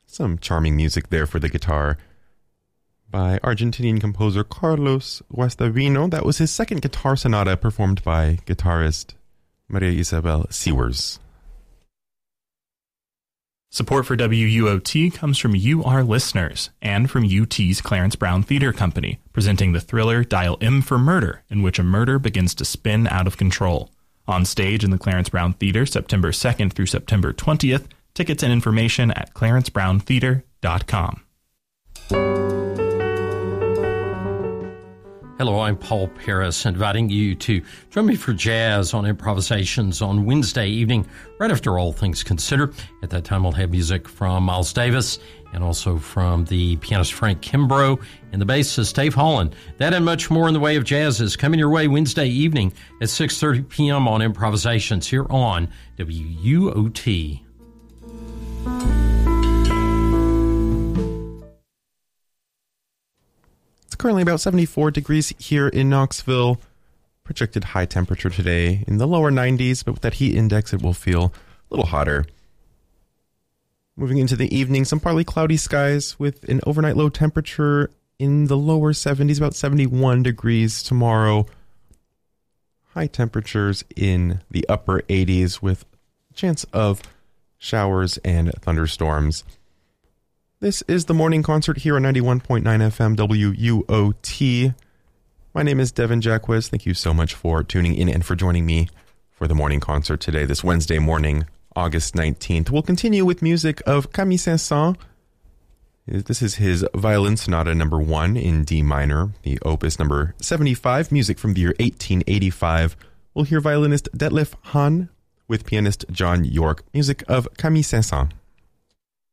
Some charming music there for the guitar by Argentinian composer Carlos Guastavino. That was his second guitar sonata performed by guitarist Maria Isabel Sewers. Support for WUOT comes from you, our listeners, and from UT's Clarence Brown Theater Company, presenting the thriller Dial M for Murder, in which a murder begins to spin out of control. On stage in the Clarence Brown Theater, September 2nd through September 20th. Tickets and information at clarencebrowntheater.com. Hello, I'm Paul Paris, inviting you to join me for jazz on Improvisations on Wednesday evening, right after All Things Considered. At that time, we'll have music from Miles Davis and also from the pianist Frank Kimbrough and the bassist Dave Holland. That and much more in the way of jazz is coming your way Wednesday evening at 6:30 p.m. on Improvisations here on WUOT. Currently about 74 degrees here in Knoxville. Projected high temperature today in the lower 90s, but with that heat index, it will feel a little hotter. Moving into the evening, some partly cloudy skies with an overnight low temperature in the lower 70s, about 71 degrees tomorrow. High temperatures in the upper 80s with a chance of showers and thunderstorms. This is the morning concert here on 91.9 FM WUOT. My name is Devin Jacquez. Thank you so much for tuning in and for joining me for the morning concert today, this Wednesday morning, August 19th. We'll continue with music of Camille Saint-Saëns. This is his Violin Sonata number 1 in D minor, the opus number 75, music from the year 1885. We'll hear violinist Detlef Hahn with pianist John York, music of Camille Saint-Saëns.